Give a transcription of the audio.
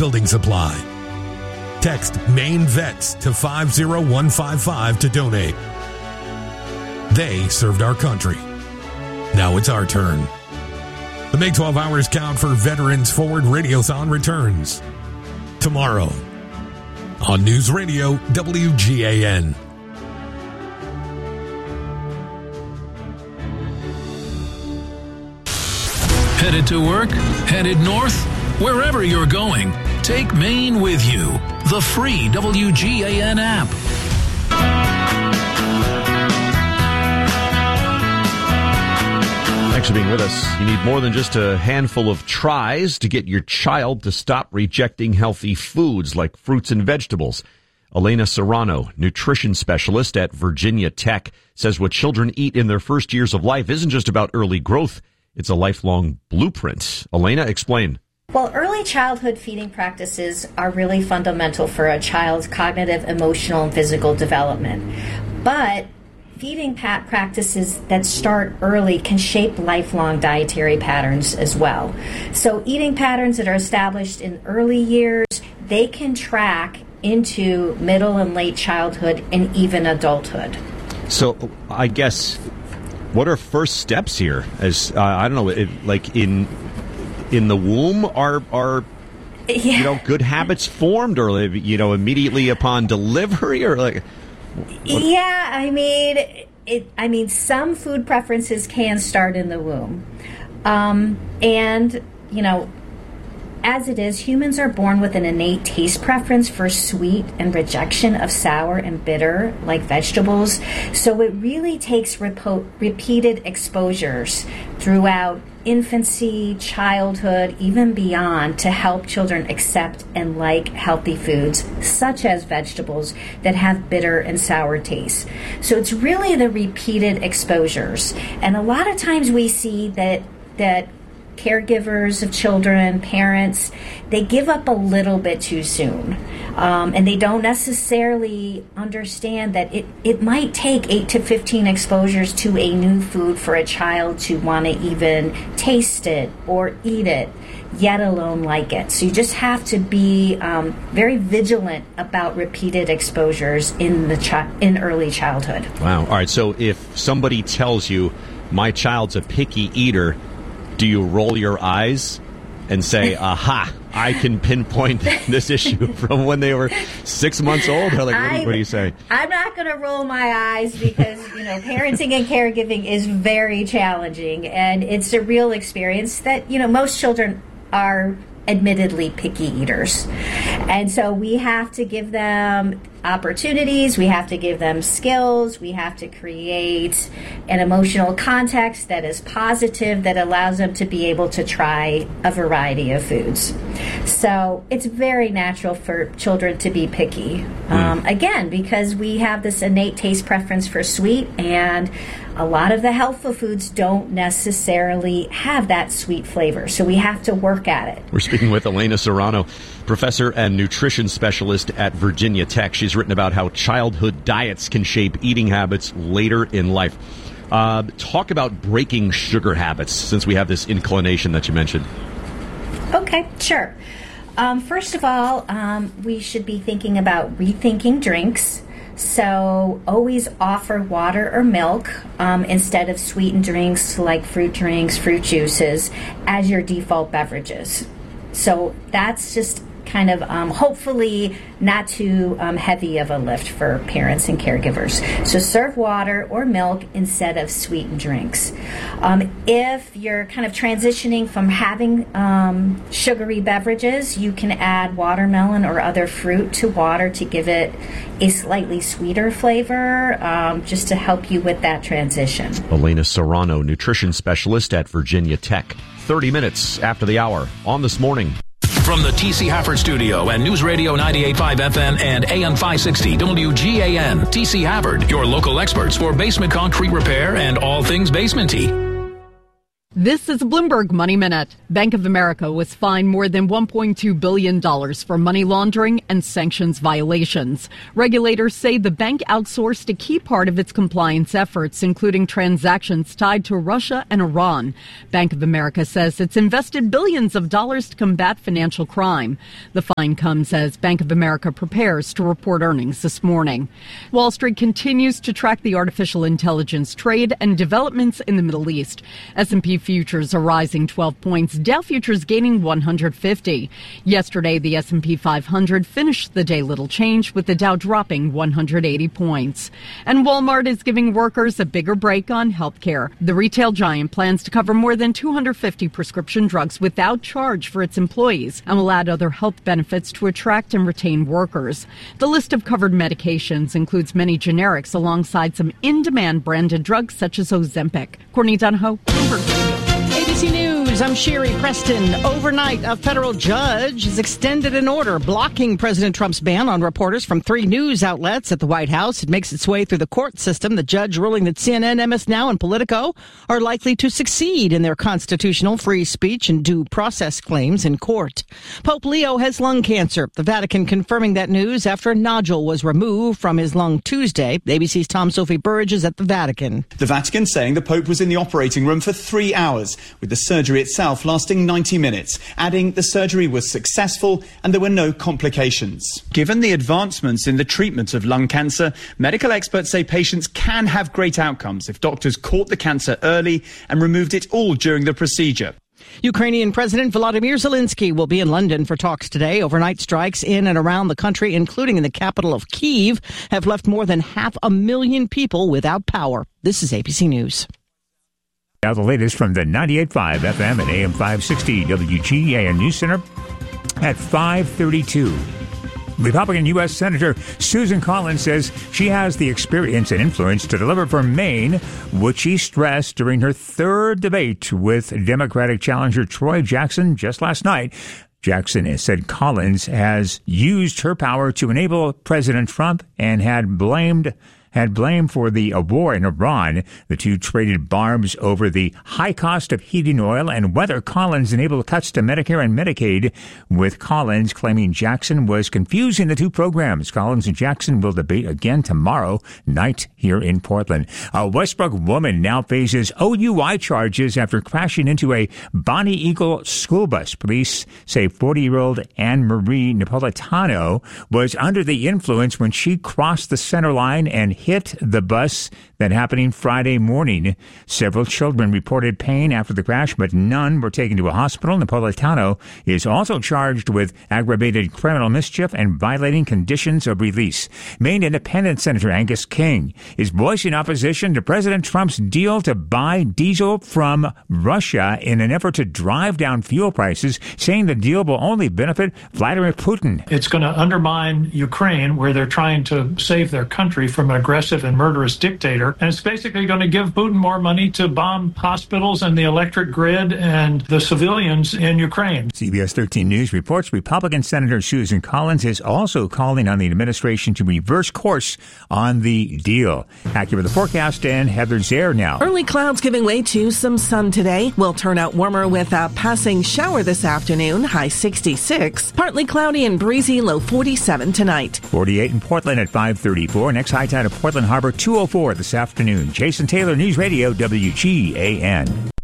Building Supply. Text Maine Vets to 50155 to donate. They served our country. Now it's our turn. The Make 12 Hours Count for Veterans Forward Radiothon returns tomorrow on News Radio WGAN. Headed to work? Headed north? Wherever you're going, take Maine with you. The free WGAN app. Thanks for being with us. You need more than just a handful of tries to get your child to stop rejecting healthy foods like fruits and vegetables. Elena Serrano, nutrition specialist at Virginia Tech, says what children eat in their first years of life isn't just about early growth. It's a lifelong blueprint. Elena, explain. Well, early childhood feeding practices are really fundamental for a child's cognitive, emotional, and physical development. But feeding practices that start early can shape lifelong dietary patterns as well. So eating patterns that are established in early years, they can track into middle and late childhood and even adulthood. So I guess, what are first steps here? As I don't know, like in the womb, are good habits formed, or immediately upon delivery, or like? What? Yeah, I mean, some food preferences can start in the womb, and as it is, humans are born with an innate taste preference for sweet and rejection of sour and bitter, like vegetables. So it really takes repeated exposures throughout infancy, childhood, even beyond, to help children accept and like healthy foods, such as vegetables that have bitter and sour tastes. So it's really the repeated exposures. And a lot of times we see that caregivers of children, parents, they give up a little bit too soon. And they don't necessarily understand that it might take 8 to 15 exposures to a new food for a child to want to even taste it or eat it, yet alone like it. So you just have to be very vigilant about repeated exposures in early childhood. Wow. All right. So if somebody tells you, my child's a picky eater, do you roll your eyes and say, aha, I can pinpoint this issue from when they were 6 months old? Or what do you say? I'm not going to roll my eyes because, parenting and caregiving is very challenging. And it's a real experience that, most children are admittedly picky eaters. And so we have to give them opportunities, we have to give them skills, we have to create an emotional context that is positive, that allows them to be able to try a variety of foods. So it's very natural for children to be picky. Again, because we have this innate taste preference for sweet, and a lot of the healthful foods don't necessarily have that sweet flavor. So we have to work at it. We're speaking with Elena Serrano, professor and nutrition specialist at Virginia Tech. She's written about how childhood diets can shape eating habits later in life. Talk about breaking sugar habits, since we have this inclination that you mentioned. Okay, sure. First of all, we should be thinking about rethinking drinks. So always offer water or milk instead of sweetened drinks like fruit drinks, fruit juices as your default beverages. So that's just kind of hopefully not too heavy of a lift for parents and caregivers. So serve water or milk instead of sweetened drinks. If you're kind of transitioning from having sugary beverages, you can add watermelon or other fruit to water to give it a slightly sweeter flavor, just to help you with that transition. Elena Serrano, nutrition specialist at Virginia Tech. 30 minutes after the hour on This Morning. From the T.C. Hafford Studio and News Radio 98.5 FM and AM 560 WGAN, T.C. Hafford, your local experts for basement concrete repair and all things basementy. This is a Bloomberg Money Minute. Bank of America was fined more than $1.2 billion for money laundering and sanctions violations. Regulators say the bank outsourced a key part of its compliance efforts, including transactions tied to Russia and Iran. Bank of America says it's invested billions of dollars to combat financial crime. The fine comes as Bank of America prepares to report earnings this morning. Wall Street continues to track the artificial intelligence trade and developments in the Middle East. S&P futures are rising 12 points, Dow futures gaining 150. Yesterday, the S&P 500 finished the day little change, with the Dow dropping 180 points. And Walmart is giving workers a bigger break on health care. The retail giant plans to cover more than 250 prescription drugs without charge for its employees and will add other health benefits to attract and retain workers. The list of covered medications includes many generics alongside some in-demand branded drugs such as Ozempic. Courtney Donahoe, Bloomberg Radio. ABC News, I'm Sherry Preston. Overnight, a federal judge has extended an order blocking President Trump's ban on reporters from 3 news outlets at the White House. It makes its way through the court system. The judge ruling that CNN, MS Now, and Politico are likely to succeed in their constitutional free speech and due process claims in court. Pope Leo has lung cancer. The Vatican confirming that news after a nodule was removed from his lung Tuesday. ABC's Tom Sophie Burridge is at the Vatican. The Vatican saying the Pope was in the operating room for 3 hours, with the surgery itself lasting 90 minutes, adding the surgery was successful and there were no complications. Given the advancements in the treatment of lung cancer, medical experts say patients can have great outcomes if doctors caught the cancer early and removed it all during the procedure. Ukrainian President Volodymyr Zelensky will be in London for talks today. Overnight strikes in and around the country, including in the capital of Kyiv, have left more than 500,000 people without power. This is ABC News. Now the latest from the 98.5 FM and AM 560 WGAN News Center at 5:32. Republican U.S. Senator Susan Collins says she has the experience and influence to deliver for Maine, which she stressed during her third debate with Democratic challenger Troy Jackson just last night. Jackson said Collins has used her power to enable President Trump and had blamed for the war in Iran. The two traded barbs over the high cost of heating oil and whether Collins enabled cuts to Medicare and Medicaid, with Collins claiming Jackson was confusing the two programs. Collins and Jackson will debate again tomorrow night here in Portland. A Westbrook woman now faces OUI charges after crashing into a Bonnie Eagle school bus. Police say 40-year-old Anne Marie Napolitano was under the influence when she crossed the center line and hit the bus. That happening Friday morning. Several children reported pain after the crash, but none were taken to a hospital. Napolitano is also charged with aggravated criminal mischief and violating conditions of release. Maine Independent Senator Angus King is voicing opposition to President Trump's deal to buy diesel from Russia in an effort to drive down fuel prices, saying the deal will only benefit Vladimir Putin. It's going to undermine Ukraine, where they're trying to save their country from an aggressive and murderous dictator. And it's basically going to give Putin more money to bomb hospitals and the electric grid and the civilians in Ukraine. CBS 13 News reports Republican Senator Susan Collins is also calling on the administration to reverse course on the deal. Accurate the forecast, and Heather Zaire now. Early clouds giving way to some sun today. Will turn out warmer with a passing shower this afternoon, high 66. Partly cloudy and breezy, low 47 tonight. 48 in Portland at 5:34. Next high tide at Portland Harbor, 2:04 this afternoon. Jason Taylor, News Radio, WGAN.